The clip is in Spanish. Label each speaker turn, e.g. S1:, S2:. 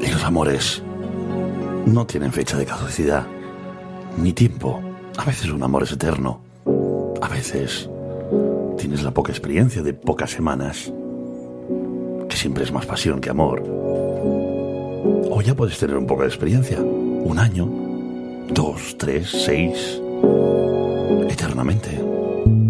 S1: Y los amores no tienen fecha de caducidad, ni tiempo. A veces un amor es eterno. A veces tienes la poca experiencia de pocas semanas, que siempre es más pasión que amor. O ya puedes tener un poco de experiencia. 1 año, 2, 3, 6, eternamente.